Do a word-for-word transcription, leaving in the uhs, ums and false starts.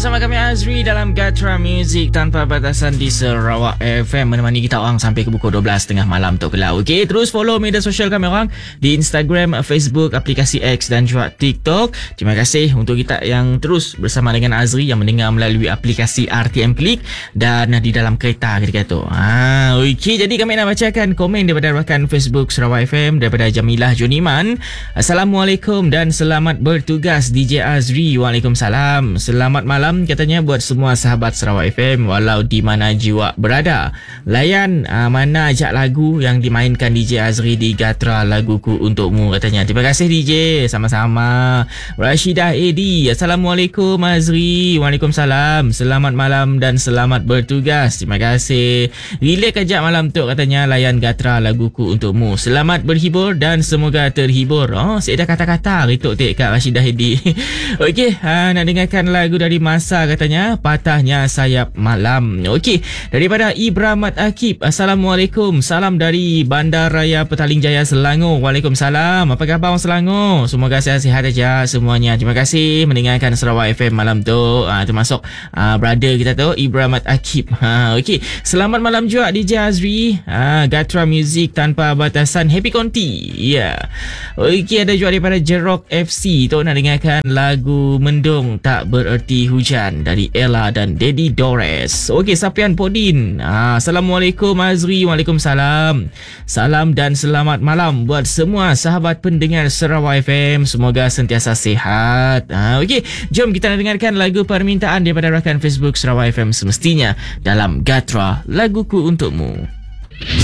bersama kami Azri dalam Gatra Music tanpa batasan di Sarawak F M, menemani kita orang sampai ke pukul dua belas tengah malam tu kelak. Okey, terus follow media sosial kami orang di Instagram, Facebook, aplikasi X dan juga TikTok. Terima kasih untuk kita yang terus bersama dengan Azri yang mendengar melalui aplikasi R T M Click dan di dalam kereta ketika tu. Ha, okey, jadi kami nak bacakan komen daripada rakan Facebook Sarawak F M daripada Jamilah Joniman. Assalamualaikum dan selamat bertugas D J Azri. Waalaikumsalam. Selamat malam katanya buat semua sahabat Sarawak F M walau di mana jiwa berada. Layan uh, mana ajak lagu yang dimainkan D J Azri di Gatra Laguku Untukmu katanya. Terima kasih D J. Sama-sama. Rashidah Edi. Assalamualaikum Azri. Waalaikumsalam. Selamat malam dan selamat bertugas. Terima kasih. Relax ajak malam tu katanya, layan Gatra Laguku Untukmu. Selamat berhibur dan semoga terhibur. Oh, saya dah kata-kata rituk tek Kak Rashidah Edi. Okey, ha, nak dengarkan lagu dari Masa katanya, Patahnya Sayap Malam. Okey, daripada Ibramat Akib. Assalamualaikum. Salam dari Bandaraya Petaling Jaya, Selangor. Waalaikumsalam. Apa khabar orang Selangor? Semoga sihat-sihat aja semuanya. Terima kasih mendengarkan Sarawak F M malam tu. Ha, termasuk ha, brother kita tu Ibramat Akib. Ha, okey, selamat malam juga D J Azri. Ha, Gatra Music tanpa batasan. Happy Conti. Ya. Yeah. Okey, ada juga daripada Jerok F C tu nak dengarkan lagu Mendung Tak Bererti Hujan dari Ella dan Daddy Dores. Okey, Sapian Podin. Ha, Assalamualaikum Azri. Waalaikumsalam. Salam dan selamat malam buat semua sahabat pendengar Sarawak F M. Semoga sentiasa sihat. Ha, okey, jom kita nak dengarkan lagu permintaan daripada rakan Facebook Sarawak F M semestinya dalam Gatra Laguku Untukmu.